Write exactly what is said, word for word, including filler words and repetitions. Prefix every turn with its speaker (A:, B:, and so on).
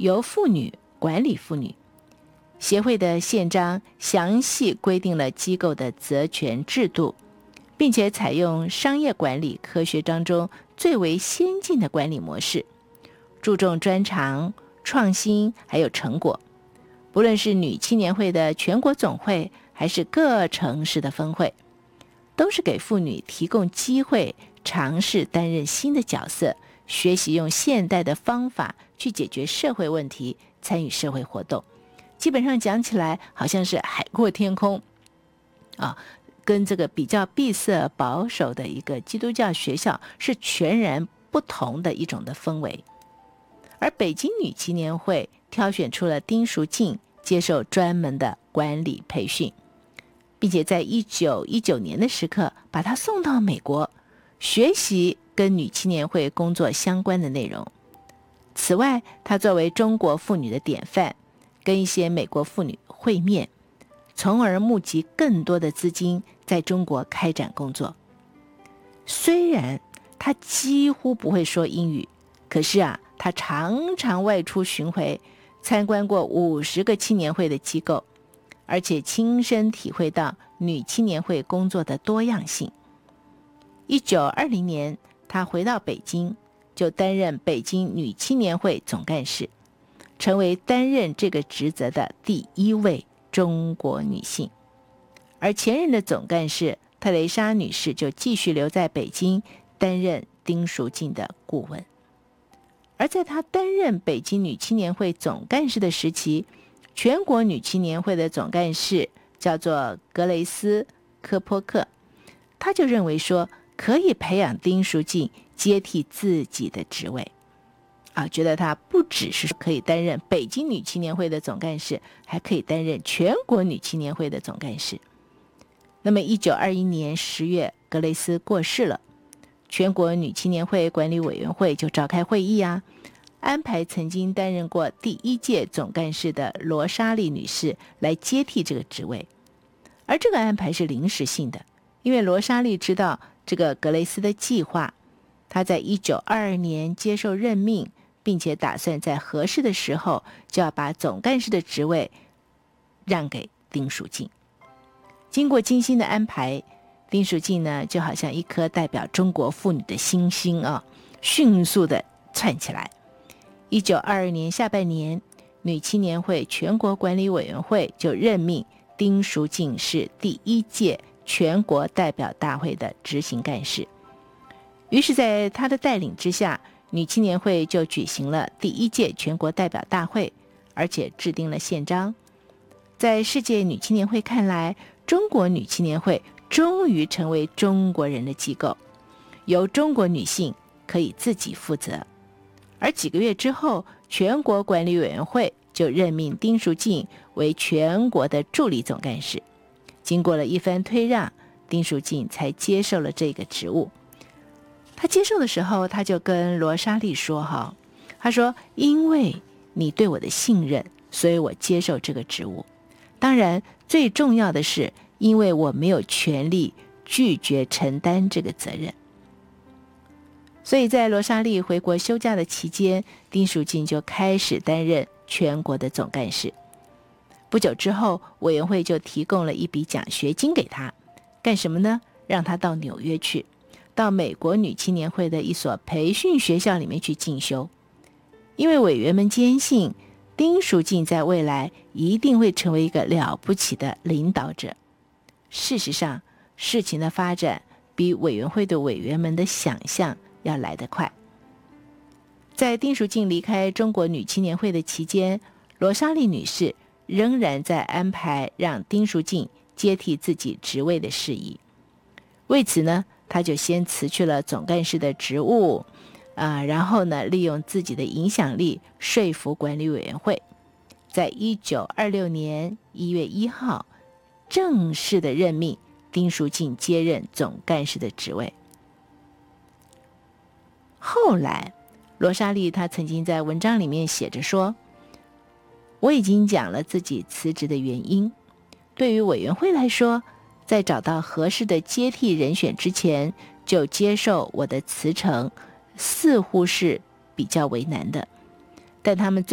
A: 由妇女管理妇女。协会的宪章详细规定了机构的责权制度，并且采用商业管理科学当中最为先进的管理模式，注重专长、创新还有成果。不论是女青年会的全国总会，还是各城市的分会，都是给妇女提供机会，尝试担任新的角色，学习用现代的方法去解决社会问题，参与社会活动。基本上讲起来好像是海阔天空啊，跟这个比较闭塞保守的一个基督教学校是全然不同的一种的氛围。而北京女青年会挑选出了丁淑静接受专门的管理培训，并且在一九一九年的时刻把她送到美国学习跟女青年会工作相关的内容。此外，她作为中国妇女的典范，跟一些美国妇女会面，从而募集更多的资金在中国开展工作。虽然她几乎不会说英语，可是啊，她常常外出巡回，参观过五十个青年会的机构，而且亲身体会到女青年会工作的多样性。一九二零年，她回到北京，就担任北京女青年会总干事，成为担任这个职责的第一位中国女性。而前任的总干事特蕾莎女士就继续留在北京担任丁淑静的顾问。而在她担任北京女青年会总干事的时期，全国女青年会的总干事叫做格雷斯·科波克，他就认为说可以培养丁淑静接替自己的职位啊，觉得她不只是可以担任北京女青年会的总干事，还可以担任全国女青年会的总干事。那么一九二一年十月，格雷斯过世了，全国女青年会管理委员会就召开会议啊，安排曾经担任过第一届总干事的罗莎莉女士来接替这个职位。而这个安排是临时性的，因为罗莎莉知道这个格雷斯的计划，她在一九二二年接受任命，并且打算在合适的时候就要把总干事的职位让给丁淑静。经过精心的安排，丁淑静呢就好像一颗代表中国妇女的星星啊，迅速的窜起来。一九二二年下半年，女青年会全国管理委员会就任命丁淑静是第一届全国代表大会的执行干事。于是在她的带领之下，女青年会就举行了第一届全国代表大会，而且制定了宪章。在世界女青年会看来，中国女青年会终于成为中国人的机构，由中国女性可以自己负责。而几个月之后，全国管理委员会就任命丁淑静为全国的助理总干事。经过了一番推让，丁淑静才接受了这个职务。他接受的时候，他就跟罗莎莉说哈，他说因为你对我的信任，所以我接受这个职务。当然最重要的是，因为我没有权利拒绝承担这个责任。所以在罗莎莉回国休假的期间，丁淑静就开始担任全国的总干事。不久之后，委员会就提供了一笔奖学金给他，干什么呢？让他到纽约去，到美国女青年会的一所培训学校里面去进修。因为委员们坚信丁淑静在未来一定会成为一个了不起的领导者。事实上，事情的发展比委员会的委员们的想象要来得快。在丁淑静离开中国女青年会的期间，罗莎莉女士仍然在安排让丁淑静接替自己职位的事宜。为此呢，她就先辞去了总干事的职务，啊，然后呢，利用自己的影响力说服管理委员会，在一九二六年一月一号正式的任命丁淑静接任总干事的职位。后来罗莎莉她曾经在文章里面写着说，我已经讲了自己辞职的原因，对于委员会来说，在找到合适的接替人选之前就接受我的辞呈，似乎是比较为难的，但他们最